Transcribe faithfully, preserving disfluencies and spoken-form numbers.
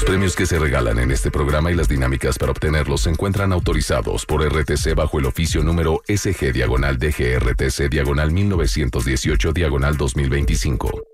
Los premios que se regalan en este programa y las dinámicas para obtenerlos se encuentran autorizados por R T C bajo el oficio número S G diagonal D G R T C diagonal mil novecientos dieciocho diagonal dos mil veinticinco.